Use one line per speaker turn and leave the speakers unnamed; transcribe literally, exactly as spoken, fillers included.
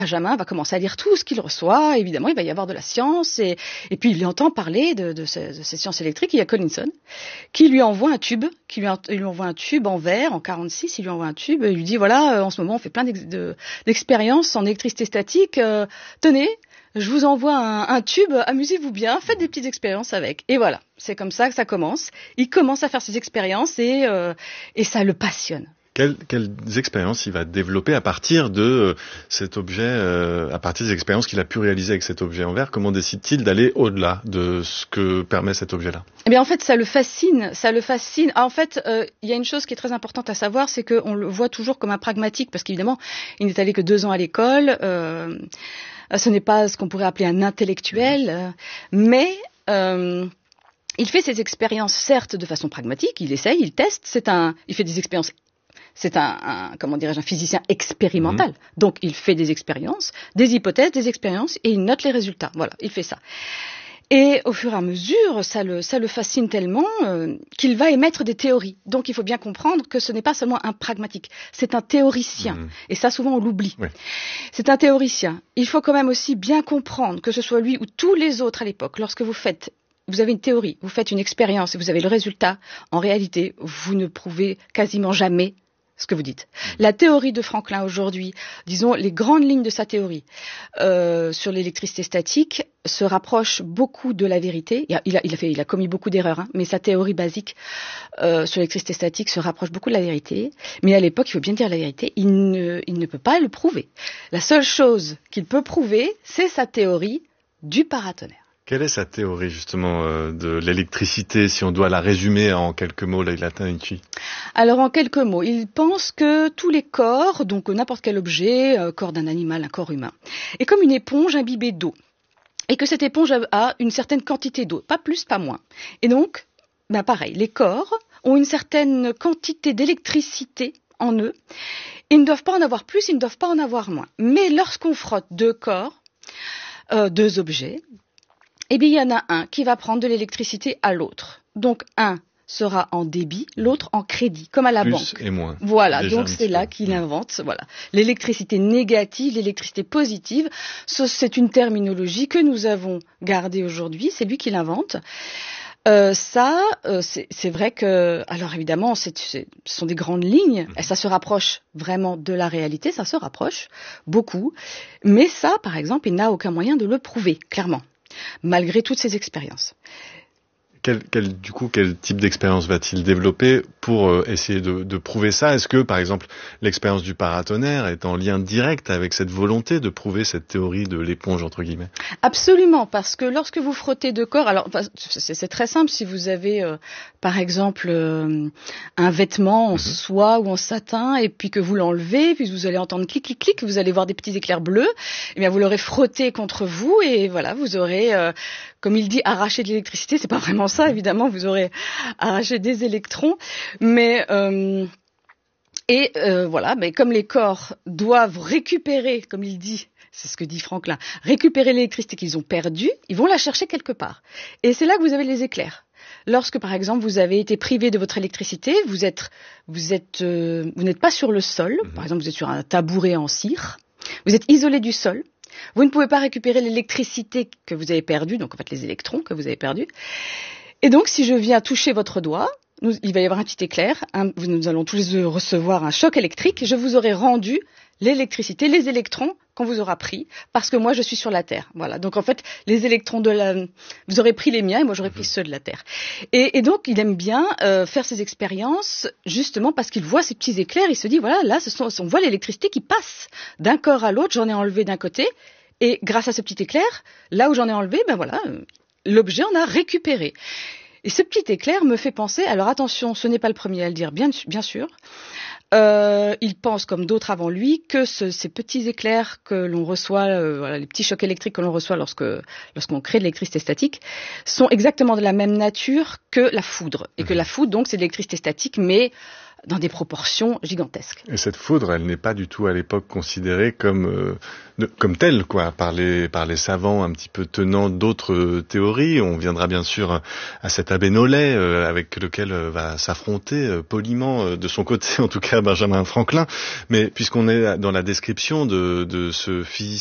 Benjamin va commencer à lire tout ce qu'il reçoit. Évidemment, il va y avoir de la science. Et, et puis, il entend parler de, de, ce, de ces sciences électriques. Il y a Collinson qui lui envoie un tube, qui lui, il lui envoie un tube en verre, en quarante-six. Il lui envoie un tube et il lui dit, voilà, euh, en ce moment, on fait plein d'ex- de, d'expériences en électricité statique. Euh, tenez, je vous envoie un, un tube, amusez-vous bien, faites des petites expériences avec. Et voilà, c'est comme ça que ça commence. Il commence à faire ses expériences et, euh, et ça le passionne.
Quelles, quelles expériences il va développer à partir de euh, cet objet, euh, à partir des expériences qu'il a pu réaliser avec cet objet en verre? Comment décide-t-il d'aller au-delà de ce que permet cet objet-là?
Eh bien, en fait, ça le fascine, ça le fascine. Ah, en fait, euh, il y a une chose qui est très importante à savoir, c'est qu'on le voit toujours comme un pragmatique, parce qu'évidemment, il n'est allé que deux ans à l'école. Euh, ce n'est pas ce qu'on pourrait appeler un intellectuel, euh, mais euh, il fait ses expériences, certes, de façon pragmatique. Il essaye, il teste. C'est un, il fait des expériences. C'est un, un, comment dirais-je, un physicien expérimental. Mmh. Donc, il fait des expériences, des hypothèses, des expériences, et il note les résultats. Voilà, il fait ça. Et au fur et à mesure, ça le, ça le fascine tellement euh, qu'il va émettre des théories. Donc, il faut bien comprendre que ce n'est pas seulement un pragmatique, c'est un théoricien. Mmh. Et ça, souvent, on l'oublie. Oui. C'est un théoricien. Il faut quand même aussi bien comprendre que ce soit lui ou tous les autres à l'époque, lorsque vous faites vous avez une théorie, vous faites une expérience et vous avez le résultat, en réalité, vous ne prouvez quasiment jamais ce que vous dites. La théorie de Franklin aujourd'hui, disons les grandes lignes de sa théorie euh, sur l'électricité statique se rapprochent beaucoup de la vérité. Il a, il a, il a, fait, il a commis beaucoup d'erreurs, hein, mais sa théorie basique euh, sur l'électricité statique se rapproche beaucoup de la vérité. Mais à l'époque, il faut bien dire la vérité, il ne, il ne peut pas le prouver. La seule chose qu'il peut prouver, c'est sa théorie du paratonnerre.
Quelle est sa théorie justement euh, de l'électricité, si on doit la résumer en quelques mots, Leïla Tanouchi?
Alors en quelques mots, il pense que tous les corps, donc n'importe quel objet, euh, corps d'un animal, un corps humain, est comme une éponge imbibée d'eau. Et que cette éponge a une certaine quantité d'eau, pas plus, pas moins. Et donc, ben pareil, les corps ont une certaine quantité d'électricité en eux. Ils ne doivent pas en avoir plus, ils ne doivent pas en avoir moins. Mais lorsqu'on frotte deux corps, euh, deux objets, eh bien, il y en a un qui va prendre de l'électricité à l'autre. Donc, un sera en débit, l'autre en crédit, comme à la
Plus
banque.
Et moins.
Voilà, donc c'est là qu'il invente voilà, l'électricité négative, l'électricité positive. C'est une terminologie que nous avons gardée aujourd'hui, c'est lui qui l'invente. Euh, ça, euh, c'est vrai que, alors évidemment, c'est, c'est, ce sont des grandes lignes, et ça se rapproche vraiment de la réalité, ça se rapproche beaucoup. Mais ça, par exemple, il n'a aucun moyen de le prouver, clairement. Malgré toutes ces expériences.
Quel, quel, du coup, quel type d'expérience va-t-il développer pour euh, essayer de, de prouver ça? Est-ce que, par exemple, l'expérience du paratonnerre est en lien direct avec cette volonté de prouver cette théorie de l'éponge, entre guillemets?
Absolument, parce que lorsque vous frottez deux corps, alors c'est, c'est très simple, si vous avez, euh, par exemple, euh, un vêtement en mm-hmm. soie ou en satin, et puis que vous l'enlevez, puis vous allez entendre clic, clic, clic, vous allez voir des petits éclairs bleus, et bien vous l'aurez frotté contre vous, et voilà, vous aurez... Euh, Comme il dit, arracher de l'électricité, c'est pas vraiment ça, évidemment, vous aurez arraché des électrons, mais euh, et euh, voilà, mais comme les corps doivent récupérer, comme il dit, c'est ce que dit Franklin, récupérer l'électricité qu'ils ont perdue, ils vont la chercher quelque part. Et c'est là que vous avez les éclairs. Lorsque, par exemple, vous avez été privé de votre électricité, vous êtes, vous êtes, euh, vous n'êtes pas sur le sol, mmh. par exemple, vous êtes sur un tabouret en cire, vous êtes isolé du sol. Vous ne pouvez pas récupérer l'électricité que vous avez perdue, donc en fait les électrons que vous avez perdus. Et donc si je viens toucher votre doigt, nous, il va y avoir un petit éclair, hein, nous allons tous les deux recevoir un choc électrique, et je vous aurai rendu l'électricité, les électrons qu'on vous aura pris, parce que moi je suis sur la Terre. Voilà. Donc en fait, les électrons de la, vous aurez pris les miens et moi j'aurais pris ceux de la Terre. Et, et donc il aime bien euh, faire ces expériences, justement parce qu'il voit ces petits éclairs. Il se dit voilà, là, ce sont, on voit l'électricité qui passe d'un corps à l'autre. J'en ai enlevé d'un côté, et grâce à ce petit éclair, là où j'en ai enlevé, ben voilà, l'objet en a récupéré. Et ce petit éclair me fait penser. Alors attention, ce n'est pas le premier à le dire, bien, bien sûr. Euh, il pense, comme d'autres avant lui, que ce, ces petits éclairs que l'on reçoit, euh, voilà, les petits chocs électriques que l'on reçoit lorsque, lorsqu'on crée de l'électricité statique, sont exactement de la même nature que la foudre. Et que la foudre, donc, c'est de l'électricité statique, mais dans des proportions gigantesques.
Et cette foudre, elle n'est pas du tout à l'époque considérée comme euh, de, comme telle, quoi, par les par les savants un petit peu tenants d'autres théories. On viendra bien sûr à cet abbé Nollet euh, avec lequel euh, va s'affronter euh, poliment euh, de son côté, en tout cas Benjamin Franklin. Mais puisqu'on est dans la description de de ce physicien